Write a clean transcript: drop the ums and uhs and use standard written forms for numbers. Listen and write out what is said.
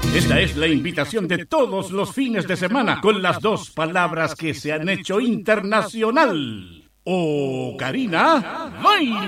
Esta es la invitación de todos los fines de semana con las dos palabras que se han hecho internacional. Ocarina, baila.